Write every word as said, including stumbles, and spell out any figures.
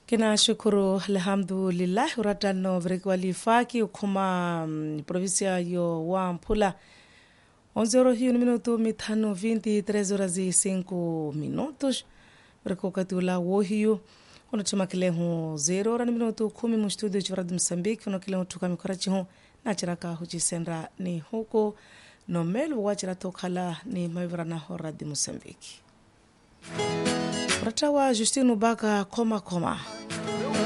Kina shukuru alhamdulillah uratano vrekuali faki ukuma um, provincia yo wa Mpula onze horas e um minuto mitano vinte três horas e cinco minutos vrekuokatula wohiyo ono tumakile hu zero hora minuto kumi mu studio chura de Moçambique ono kile tuka mikarachi hu na chiraka hujisendra ni huko no melu wachira tokhala ni mavrana hora de Moçambique Ratawa Justino Baka koma koma